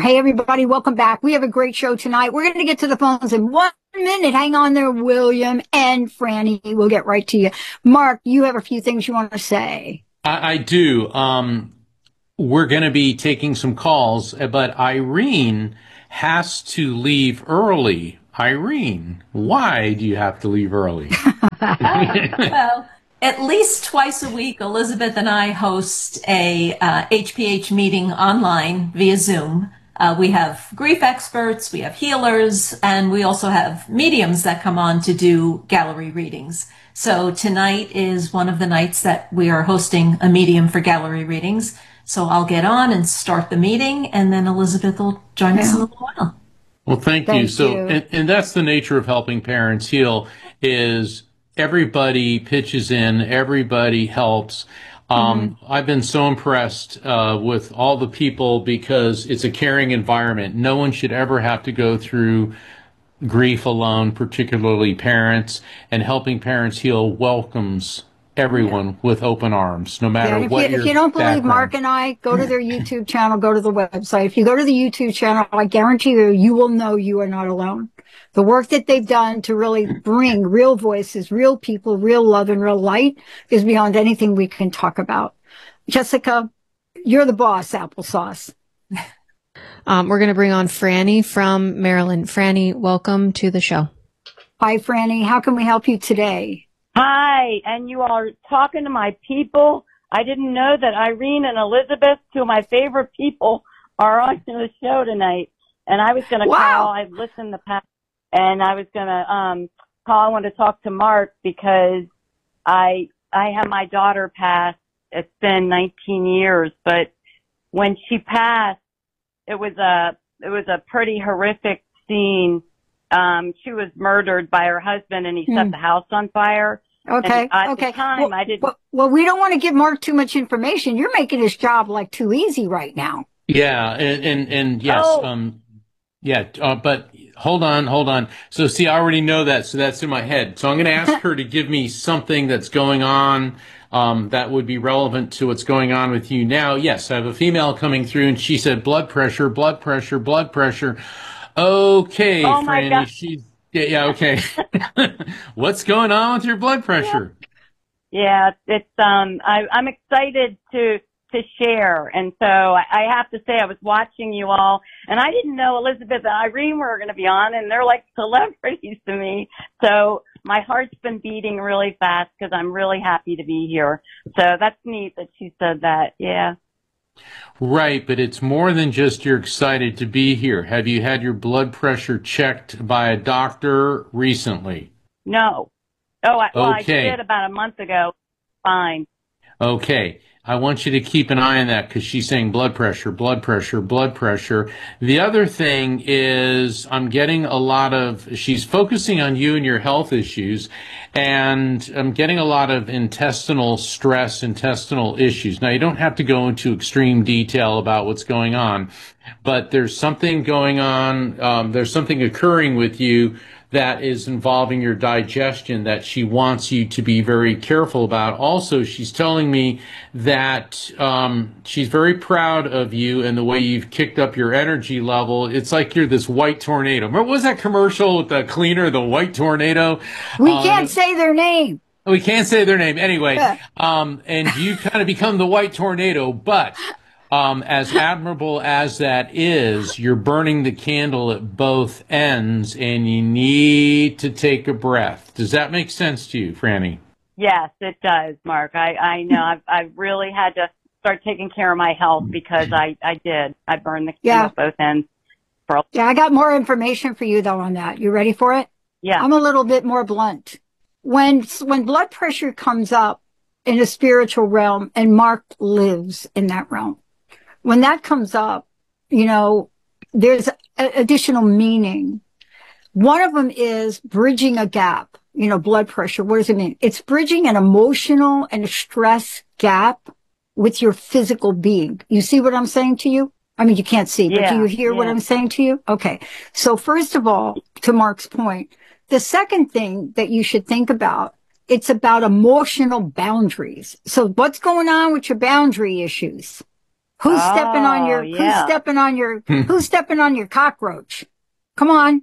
Hey, everybody, welcome back. We have a great show tonight. We're going to get to the phones in 1 minute. Hang on there, William and Franny. We'll get right to you. Mark, you have a few things you want to say. I do. We're going to be taking some calls, but Irene has to leave early. Irene, why do you have to leave early? Well, at least twice a week, Elizabeth and I host a HPH meeting online via Zoom. We have grief experts, we have healers, and we also have mediums that come on to do gallery readings. So tonight is one of the nights that we are hosting a medium for gallery readings. So I'll get on and start the meeting, and then Elizabeth will join us in a little while. Well, thank you. So, and that's the nature of helping parents heal, is everybody pitches in, everybody helps. I've been so impressed with all the people because it's a caring environment. No one should ever have to go through grief alone, particularly parents, and helping parents heal welcomes everyone with open arms, no matter what your If you don't believe background. Mark and I, go to their YouTube channel, go to the website. If you go to the YouTube channel, I guarantee you will know you are not alone. The work that they've done to really bring real voices, real people, real love, and real light is beyond anything we can talk about. Jessica, you're the boss, applesauce. We're going to bring on Franny from Maryland. Franny, welcome to the show. Hi, Franny. How can we help you today? Hi, and you are talking to my people. I didn't know that Irene and Elizabeth, two of my favorite people, are on the show tonight. And I was going to call. I've listened to past, and I was going to call. I want to talk to Mark because I had my daughter pass. It's been 19 years, but when she passed, it was a pretty horrific scene. She was murdered by her husband, and he set the house on fire. Okay. And at the time, I didn't. Well, we don't want to give Mark too much information. You're making his job like too easy right now. Yeah, and yes, but hold on. So see, I already know that, so that's in my head. So I'm going to ask her to give me something that's going on that would be relevant to what's going on with you now. Yes, I have a female coming through, and she said blood pressure. Okay, oh my Franny, God. she's okay. What's going on with your blood pressure? Yeah, it's I'm excited to share, and so I have to say I was watching you all, and I didn't know Elizabeth and Irene were going to be on, and they're like celebrities to me. So my heart's been beating really fast because I'm really happy to be here. So that's neat that she said that. Yeah. Right, but it's more than just you're excited to be here. Have you had your blood pressure checked by a doctor recently? No. Oh, I Okay. did about a month ago. Fine. Okay. I want you to keep an eye on that because she's saying blood pressure. The other thing is I'm getting a lot of, she's focusing on you and your health issues, and I'm getting a lot of intestinal stress, intestinal issues. Now, you don't have to go into extreme detail about what's going on, but there's something going on, there's something occurring with you that is involving your digestion that she wants you to be very careful about. Also, she's telling me that she's very proud of you and the way you've kicked up your energy level. It's like you're this white tornado. What was that commercial with the cleaner, the white tornado? We can't say their name. We can't say their name. Anyway, and you kind of become the white tornado, but as admirable as that is, you're burning the candle at both ends, and you need to take a breath. Does that make sense to you, Franny? Yes, it does, Mark. I know. I've really had to start taking care of my health because I did. I burned the candle at both ends. Yeah, I got more information for you, though, on that. You ready for it? Yeah. I'm a little bit more blunt. When blood pressure comes up in a spiritual realm, and Mark lives in that realm, when that comes up, you know, there's additional meaning. One of them is bridging a gap. You know, blood pressure. What does it mean? It's bridging an emotional and a stress gap with your physical being. You see what I'm saying to you? I mean, you can't see, but do you hear what I'm saying to you? Okay. So first of all, to Mark's point, the second thing that you should think about, it's about emotional boundaries. So what's going on with your boundary issues? Who's stepping on your, who's stepping on your cockroach? Come on.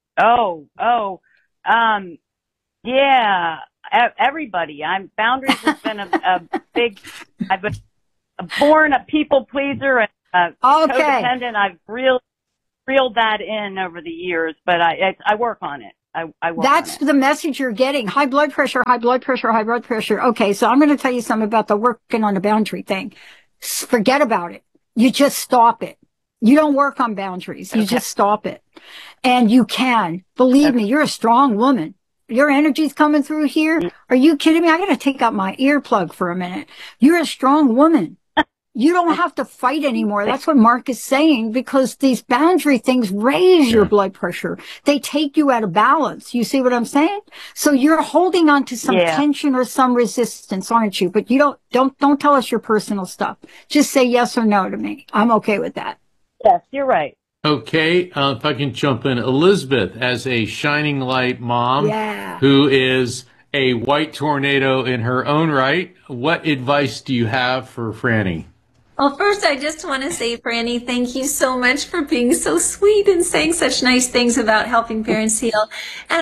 Yeah, everybody. Boundaries has been a big, I've been born a people pleaser and codependent. I've really reeled that in over the years, but I work on it. I work That's on it. The message you're getting. High blood pressure, high blood pressure, high blood pressure. Okay, so I'm going to tell you something about the working on the boundary thing. Forget about it. You just stop it. You don't work on boundaries. You just stop it. And you can. Believe me, you're a strong woman. Your energy's coming through here. Are you kidding me? I got to take out my earplug for a minute. You're a strong woman. You don't have to fight anymore. That's what Mark is saying, because these boundary things raise your blood pressure. They take you out of balance. You see what I'm saying? So you're holding on to some tension or some resistance, aren't you? But you don't tell us your personal stuff. Just say yes or no to me. I'm okay with that. Yes, you're right. Okay, if I can jump in. Elizabeth, as a shining light mom who is a white tornado in her own right, what advice do you have for Franny? Well, first, I just want to say, Franny, thank you so much for being so sweet and saying such nice things about helping parents heal. And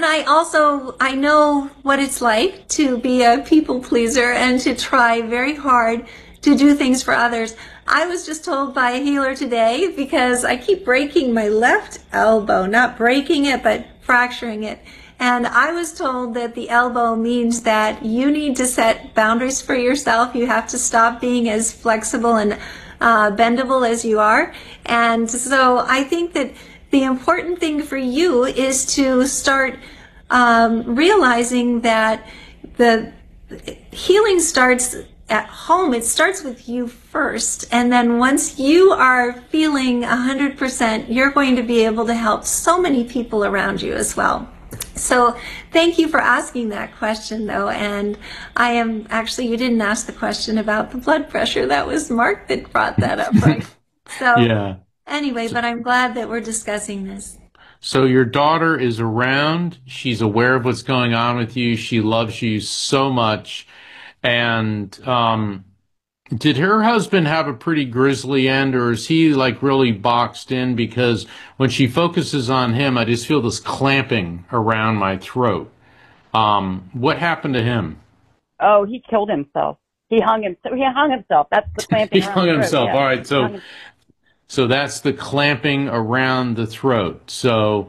I know what it's like to be a people pleaser and to try very hard to do things for others. I was just told by a healer today, because I keep breaking my left elbow, not breaking it, but fracturing it. And I was told that the elbow means that you need to set boundaries for yourself. You have to stop being as flexible and bendable as you are. And so I think that the important thing for you is to start realizing that the healing starts at home. It starts with you first. And then once you are feeling 100%, you're going to be able to help so many people around you as well. So thank you for asking that question, though. And I am actually, you didn't ask the question about the blood pressure. That was Mark that brought that up, right? So anyway, but I'm glad that we're discussing this. So your daughter is around. She's aware of what's going on with you. She loves you so much. And did her husband have a pretty grisly end, or is he like really boxed in? Because when she focuses on him, I just feel this clamping around my throat. What happened to him? Oh, he killed himself. He hung himself. That's the clamping. He hung himself. All right. So that's the clamping around the throat. So,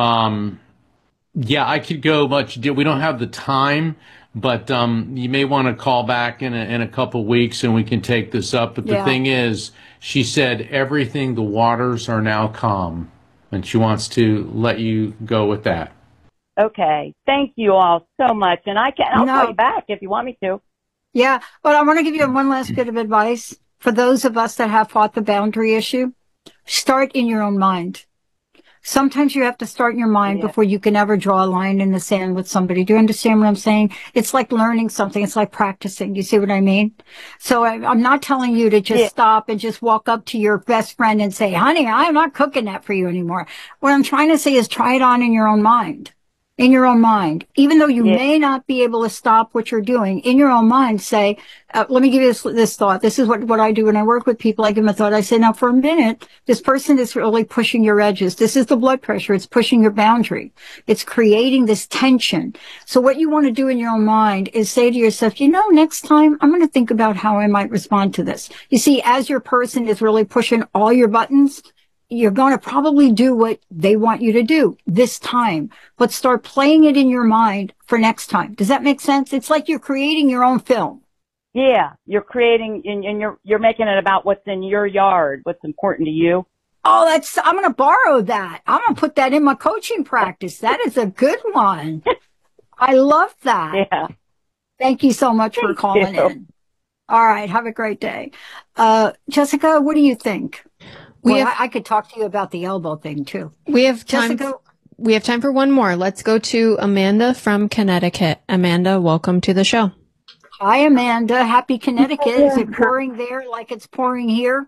I could go much. We don't have the time. But you may want to call back in a couple weeks and we can take this up. But the thing is, she said everything, the waters are now calm, and she wants to let you go with that. Okay. Thank you all so much. And I'll call you back if you want me to. Yeah. But I want to give you one last bit of advice. For those of us that have fought the boundary issue, start in your own mind. Sometimes you have to start in your mind before you can ever draw a line in the sand with somebody. Do you understand what I'm saying? It's like learning something. It's like practicing. You see what I mean? So I'm not telling you to just stop and just walk up to your best friend and say, honey, I'm not cooking that for you anymore. What I'm trying to say is try it on in your own mind. In your own mind, even though you may not be able to stop what you're doing, in your own mind, say, let me give you this thought. This is what I do when I work with people. I give them a thought. I say, now for a minute, this person is really pushing your edges. This is the blood pressure. It's pushing your boundary. It's creating this tension. So what you want to do in your own mind is say to yourself, next time I'm going to think about how I might respond to this. You see, as your person is really pushing all your buttons, you're going to probably do what they want you to do this time, but start playing it in your mind for next time. Does that make sense? It's like you're creating your own film. Yeah, you're creating, and you're making it about what's in your yard, what's important to you. Oh, I'm going to borrow that. I'm going to put that in my coaching practice. That is a good one. I love that. Yeah. Thank you so much for calling in. All right. Have a great day. Jessica, what do you think? I could talk to you about the elbow thing too. We have time. Jessica, we have time for one more. Let's go to Amanda from Connecticut. Amanda, welcome to the show. Hi, Amanda. Happy Connecticut. Is it pouring there like it's pouring here?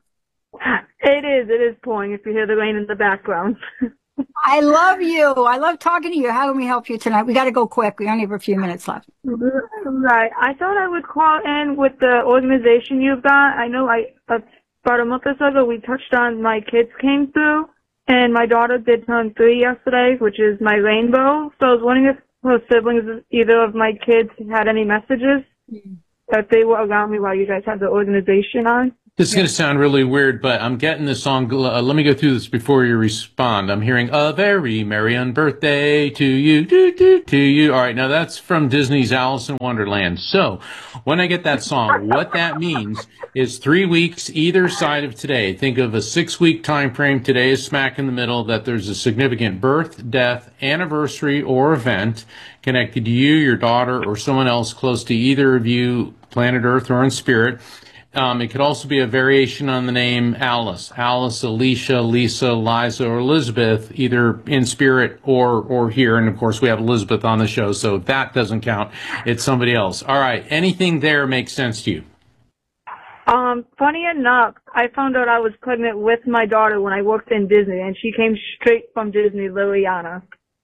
It is. It is pouring if you hear the rain in the background. I love you. I love talking to you. How can we help you tonight? We got to go quick. We only have a few minutes left. Right. I thought I would call in with the organization you've got. I know about a month or so ago, we touched on my kids came through, and my daughter did turn 3 yesterday, which is my rainbow. So I was wondering if her siblings, either of my kids, had any messages that they were around me while you guys had the organization on. This is going to sound really weird, but I'm getting this song. Let me go through this before you respond. I'm hearing a very merry unbirthday to you, to you. All right, now that's from Disney's Alice in Wonderland. So when I get that song, what that means is 3 weeks either side of today. Think of a 6-week time frame. Today is smack in the middle, that there's a significant birth, death, anniversary, or event connected to you, your daughter, or someone else close to either of you, planet Earth or in spirit. It could also be a variation on the name Alice, Alicia, Lisa, Liza, or Elizabeth, either in spirit or here. And of course, we have Elizabeth on the show, so if that doesn't count, it's somebody else. All right. Anything there makes sense to you? Funny enough, I found out I was pregnant with my daughter when I worked in Disney, and she came straight from Disney, Liliana.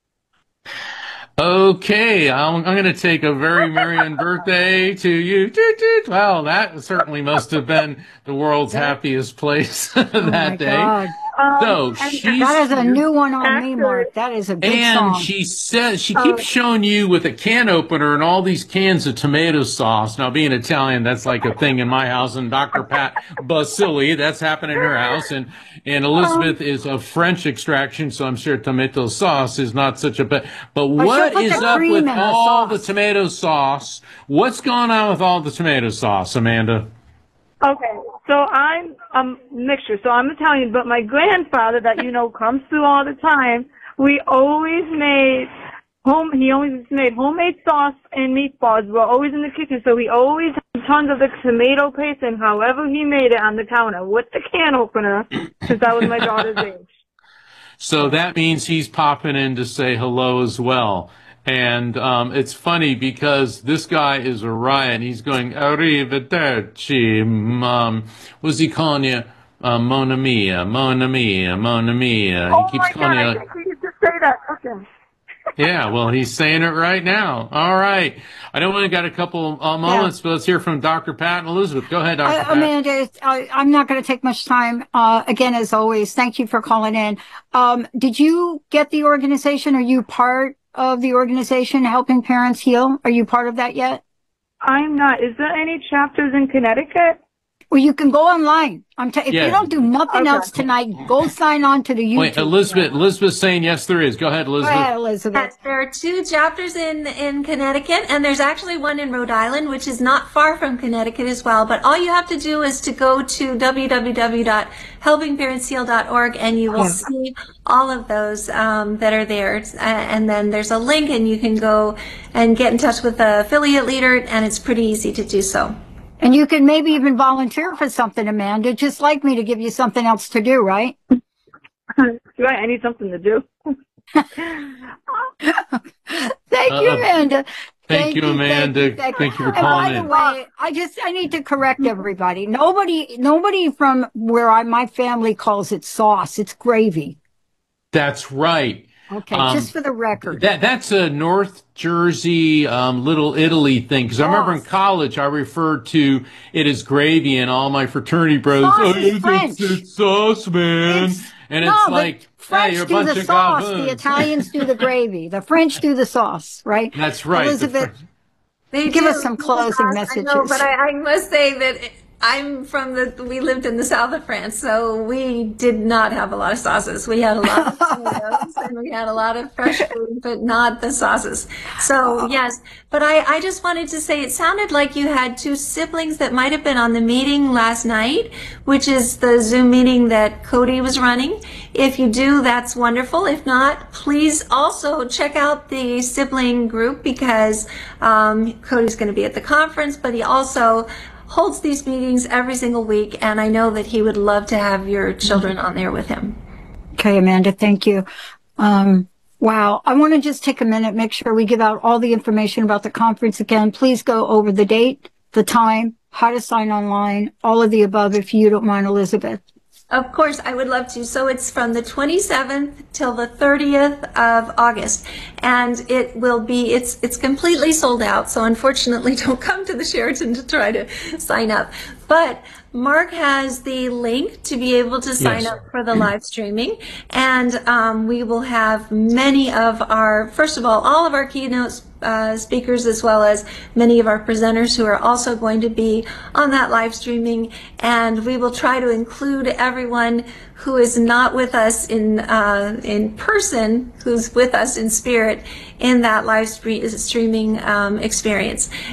Okay, I'm going to take a very merry birthday to you. Wow, that certainly must have been the world's happiest place that day. God. So that is a new one on me, Mark. That is a good song. And she says, she keeps showing you with a can opener and all these cans of tomato sauce. Now, being Italian, that's like a thing in my house. And Dr. Pat Basili, that's happening in her house. And Elizabeth is of French extraction, so I'm sure tomato sauce is not such a but what is up with all the tomato sauce? What's going on with all the tomato sauce, Amanda? Okay, so I'm a mixture. So I'm Italian, but my grandfather, that comes through all the time, he always made homemade sauce and meatballs. We're always in the kitchen, so he always had tons of the tomato paste, and however he made it on the counter with the can opener, since that was my daughter's age. So that means he's popping in to say hello as well. And it's funny because this guy is a riot. He's going, arrivederci, what's he calling you? Mona Mia, Mona Mia, Mona Mia. Oh, he keeps calling you. I think we used to say that. Okay. Yeah, well, he's saying it right now. All right. I know we only got a couple moments, but let's hear from Dr. Pat and Elizabeth. Go ahead, Dr. Pat. Amanda, I'm not going to take much time. Again, as always, thank you for calling in. Did you get the organization? Are you part of the organization Helping Parents Heal? Are you part of that yet? I'm not. Is there any chapters in Connecticut? Well, you can go online. If you don't do nothing else tonight, go sign on to the YouTube. Wait, Elizabeth's saying yes, there is. Go ahead, Elizabeth. Go ahead, Elizabeth. Yes, there are 2 chapters in Connecticut, and there's actually one in Rhode Island, which is not far from Connecticut as well. But all you have to do is to go to www.helpingparentsheal.org, and you will see all of those that are there. And then there's a link, and you can go and get in touch with the affiliate leader, and it's pretty easy to do so. And you can maybe even volunteer for something, Amanda, just like me, to give you something else to do, right? Right, I need something to do. Thank you, Amanda. Thank you, Amanda. Thank you for calling in. And by the way, I need to correct everybody. Nobody from where my family calls it sauce. It's gravy. That's right. Okay, just for the record. That's a North Jersey, Little Italy thing. Because I remember in college, I referred to it as gravy, and all my fraternity brothers, it's sauce, man. It's like, French hey, you're a do bunch the of sauce, gaboons. the Italians do the gravy, the French do the sauce, right? That's right. Elizabeth, They give do. us some closing messages. I know, but I must say that I'm we lived in the south of France, so we did not have a lot of sauces. We had a lot of tomatoes and we had a lot of fresh food, but not the sauces. So yes, but I just wanted to say it sounded like you had 2 siblings that might have been on the meeting last night, which is the Zoom meeting that Cody was running. If you do, that's wonderful. If not, please also check out the sibling group, because Cody's going to be at the conference, but he also holds these meetings every single week, and I know that he would love to have your children on there with him. Okay, Amanda, thank you. Wow. I want to just take a minute, make sure we give out all the information about the conference again. Please go over the date, the time, how to sign online, all of the above, if you don't mind, Elizabeth. Of course, I would love to. So it's from the 27th till the 30th of August, and it will be, it's completely sold out. So unfortunately, don't come to the Sheraton to try to sign up. But Mark has the link to be able to sign Yes. up for the live streaming. And we will have many of our, first of all of our keynote speakers, as well as many of our presenters who are also going to be on that live streaming. And we will try to include everyone who is not with us in person, who's with us in spirit in that live streaming experience.